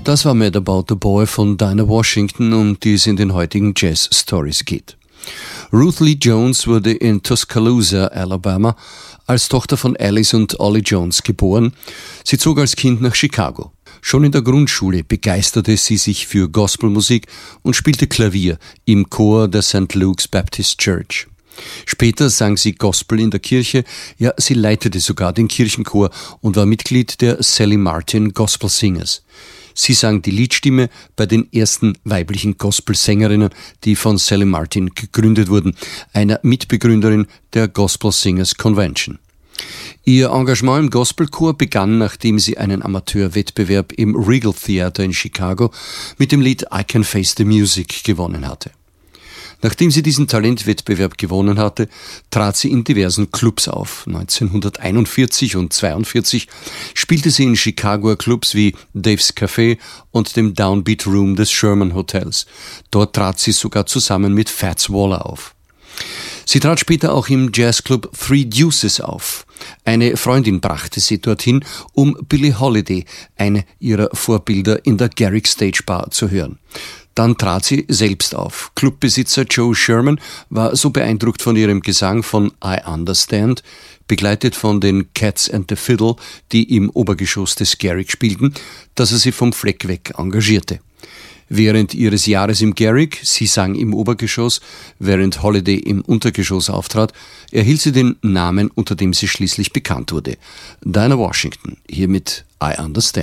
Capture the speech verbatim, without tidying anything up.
Das war Mad About the Boy von Dinah Washington, um die es in den heutigen Jazz Stories geht. Ruth Lee Jones wurde in Tuscaloosa, Alabama, als Tochter von Alice und Ollie Jones geboren. Sie zog als Kind nach Chicago. Schon in der Grundschule begeisterte sie sich für Gospelmusik und spielte Klavier im Chor der Saint Luke's Baptist Church. Später sang sie Gospel in der Kirche, ja, sie leitete sogar den Kirchenchor und war Mitglied der Sally Martin Gospel Singers. Sie sang die Liedstimme bei den ersten weiblichen Gospelsängerinnen, die von Sally Martin gegründet wurden, einer Mitbegründerin der Gospel Singers Convention. Ihr Engagement im Gospelchor begann, nachdem sie einen Amateurwettbewerb im Regal Theater in Chicago mit dem Lied I Can Face the Music gewonnen hatte. Nachdem sie diesen Talentwettbewerb gewonnen hatte, trat sie in diversen Clubs auf. neunzehnhunderteinundvierzig und zweiundvierzig spielte sie in Chicagoer Clubs wie Dave's Café und dem Downbeat Room des Sherman Hotels. Dort trat sie sogar zusammen mit Fats Waller auf. Sie trat später auch im Jazzclub Three Deuces auf. Eine Freundin brachte sie dorthin, um Billie Holiday, eine ihrer Vorbilder, in der Garrick Stage Bar zu hören. Dann trat sie selbst auf. Clubbesitzer Joe Sherman war so beeindruckt von ihrem Gesang von I Understand, begleitet von den Cats and the Fiddle, die im Obergeschoss des Garrick spielten, dass er sie vom Fleck weg engagierte. Während ihres Jahres im Garrick, sie sang im Obergeschoss, während Holiday im Untergeschoss auftrat, erhielt sie den Namen, unter dem sie schließlich bekannt wurde. Dinah Washington, hiermit I Understand.